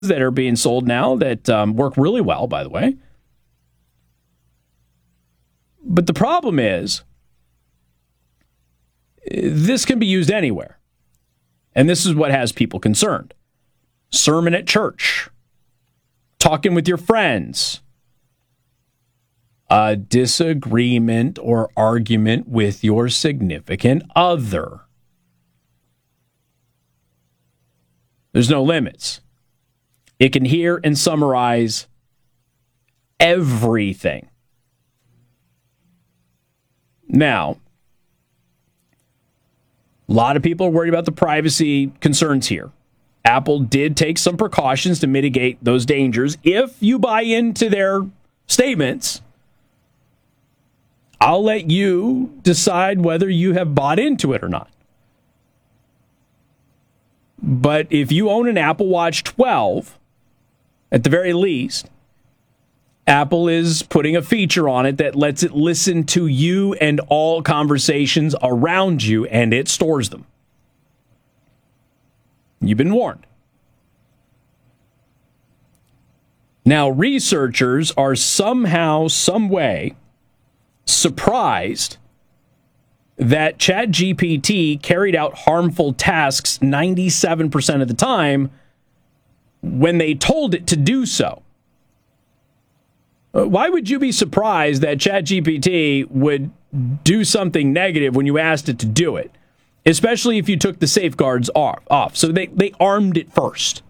that are being sold now that work really well, by the way. But the problem is, this can be used anywhere. And this is what has people concerned. Sermon at church. Talking with your friends. A disagreement or argument with your significant other. There's no limits. It can hear and summarize everything. Now, a lot of people are worried about the privacy concerns here. Apple did take some precautions to mitigate those dangers. If you buy into their statements, I'll let you decide whether you have bought into it or not. But if you own an Apple Watch 12, at the very least, Apple is putting a feature on it that lets it listen to you and all conversations around you, and it stores them. You've been warned. Now, researchers are somehow, some way, surprised that ChatGPT carried out harmful tasks 97% of the time when they told it to do so. Why would you be surprised that ChatGPT would do something negative when you asked it to do it? Especially if you took the safeguards off. So they armed it first.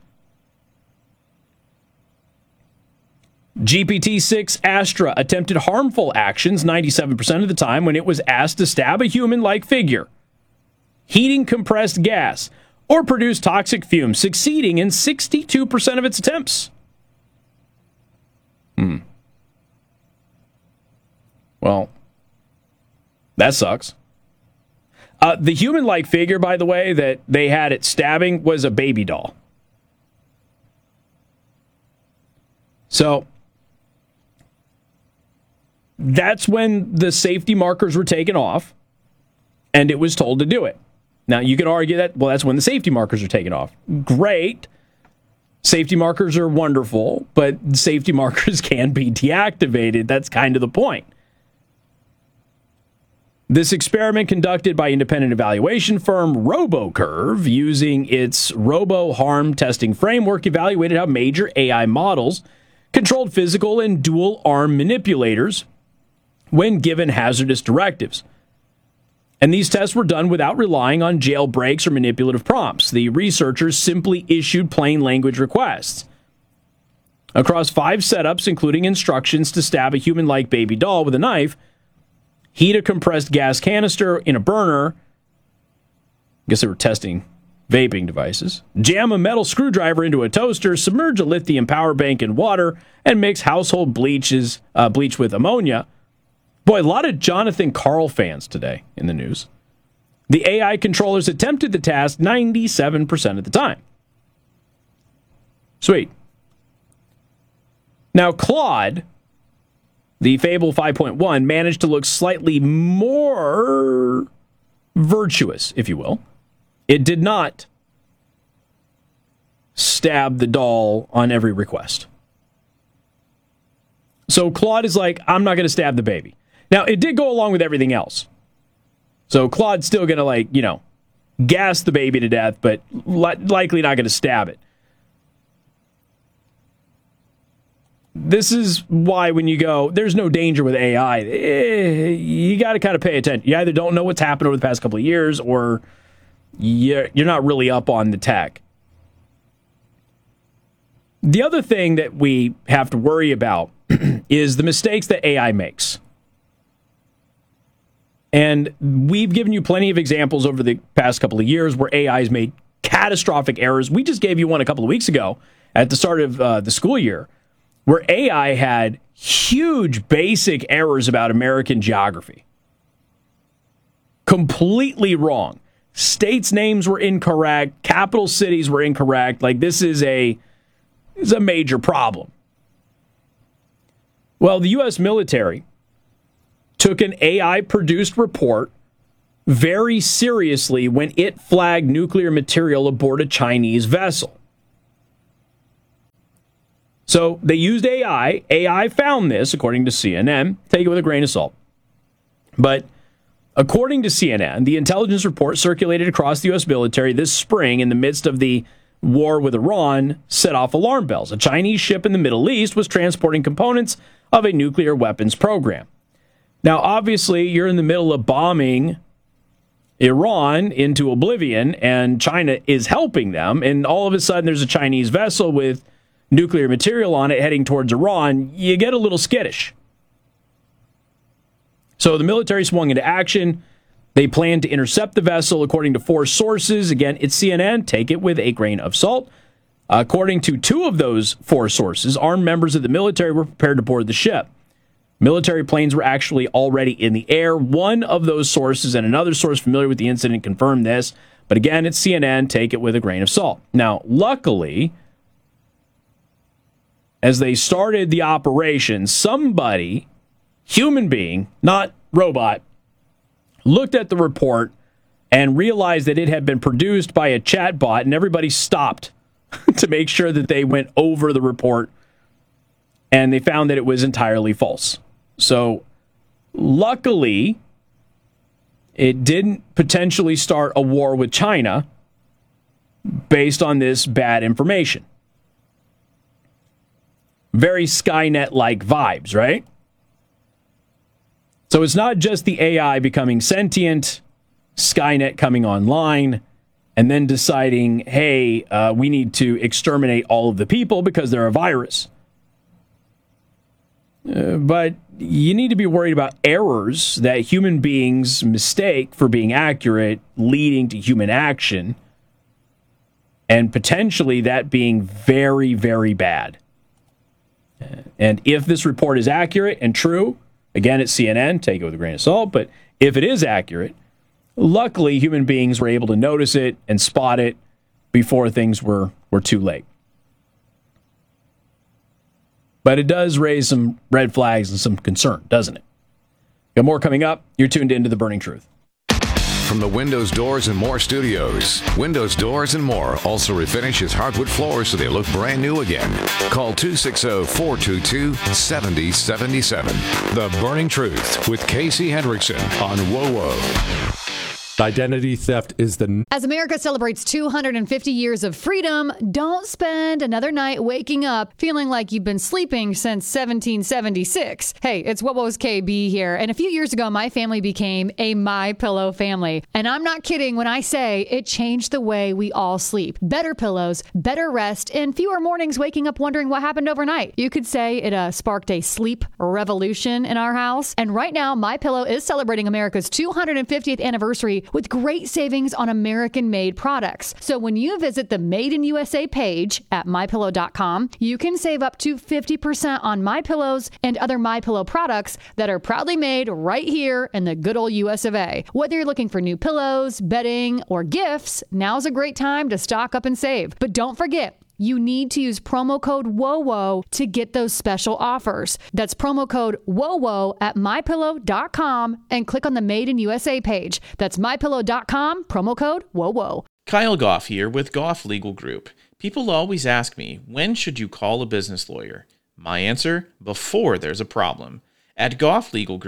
GPT-6 Astra attempted harmful actions 97% of the time when it was asked to stab a human-like figure, heating compressed gas, or produce toxic fumes, succeeding in 62% of its attempts. Well, that sucks. The human-like figure, by the way, that they had it stabbing was a baby doll. So that's when the safety markers were taken off, and it was told to do it. Now, you can argue that, well, that's when the safety markers are taken off. Great. Safety markers are wonderful, but safety markers can be deactivated. That's kind of the point. This experiment conducted by independent evaluation firm RoboCurve using its robo-harm testing framework evaluated how major AI models controlled physical and dual-arm manipulators when given hazardous directives. And these tests were done without relying on jailbreaks or manipulative prompts. The researchers simply issued plain language requests. Across 5 setups, including instructions to stab a human-like baby doll with a knife, heat a compressed gas canister in a burner, I guess they were testing vaping devices, jam a metal screwdriver into a toaster, submerge a lithium power bank in water, and mix household bleach with ammonia. Boy, a lot of Jonathan Karl fans today in the news. The AI controllers attempted the task 97% of the time. Sweet. Now, Claude, the Fable 5.1, managed to look slightly more virtuous, if you will. It did not stab the doll on every request. So Claude is like, I'm not going to stab the baby. Now, it did go along with everything else. So Claude's still going to, gas the baby to death, but likely not going to stab it. This is why when you go, there's no danger with AI, you got to kind of pay attention. You either don't know what's happened over the past couple of years or you're not really up on the tech. The other thing that we have to worry about is the mistakes that AI makes. And we've given you plenty of examples over the past couple of years where AI has made catastrophic errors. We just gave you one a couple of weeks ago at the start of the school year, where AI had huge basic errors about American geography. Completely wrong. States' names were incorrect. Capital cities were incorrect. This is a major problem. Well, the U.S. military took an AI-produced report very seriously when it flagged nuclear material aboard a Chinese vessel. So they used AI. AI found this, according to CNN. Take it with a grain of salt. But according to CNN, the intelligence report circulated across the U.S. military this spring in the midst of the war with Iran set off alarm bells. A Chinese ship in the Middle East was transporting components of a nuclear weapons program. Now, obviously, you're in the middle of bombing Iran into oblivion, and China is helping them, and all of a sudden there's a Chinese vessel with nuclear material on it heading towards Iran. You get a little skittish. So the military swung into action. They planned to intercept the vessel, according to 4 sources. Again, it's CNN. Take it with a grain of salt. According to 2 of those 4 sources, armed members of the military were prepared to board the ship. Military planes were actually already in the air. One of those sources and another source familiar with the incident confirmed this. But again, it's CNN. Take it with a grain of salt. Now, luckily, as they started the operation, somebody, human being, not robot, looked at the report and realized that it had been produced by a chatbot, and everybody stopped to make sure that they went over the report, and they found that it was entirely false. So, luckily, it didn't potentially start a war with China based on this bad information. Very Skynet-like vibes, right? So it's not just the AI becoming sentient, Skynet coming online, and then deciding, hey, we need to exterminate all of the people because they're a virus. But you need to be worried about errors that human beings mistake for being accurate, leading to human action, and potentially that being very, very bad. And if this report is accurate and true, again, it's CNN, take it with a grain of salt, but if it is accurate, luckily human beings were able to notice it and spot it before things were too late. But it does raise some red flags and some concern, doesn't it? Got more coming up. You're tuned into The Burning Truth. From the Windows, Doors, and More studios, Windows, Doors, and More also refinishes hardwood floors so they look brand new again. Call 260-422-7077. The Burning Truth with Casey Hendrickson on WOWO. Identity theft is the... As America celebrates 250 years of freedom, don't spend another night waking up feeling like you've been sleeping since 1776. Hey, it's WOWO's KB here. And a few years ago, my family became a MyPillow family. And I'm not kidding when I say it changed the way we all sleep. Better pillows, better rest, and fewer mornings waking up wondering what happened overnight. You could say it sparked a sleep revolution in our house. And right now, MyPillow is celebrating America's 250th anniversary with great savings on American-made products. So when you visit the Made in USA page at MyPillow.com, you can save up to 50% on MyPillows and other MyPillow products that are proudly made right here in the good old US of A. Whether you're looking for new pillows, bedding, or gifts, now's a great time to stock up and save. But don't forget, you need to use promo code WOWO to get those special offers. That's promo code WOWO at MyPillow.com and click on the Made in USA page. That's MyPillow.com, promo code WOWO. Kyle Goff here with Goff Legal Group. People always ask me, when should you call a business lawyer? My answer, before there's a problem. At Goff Legal Group,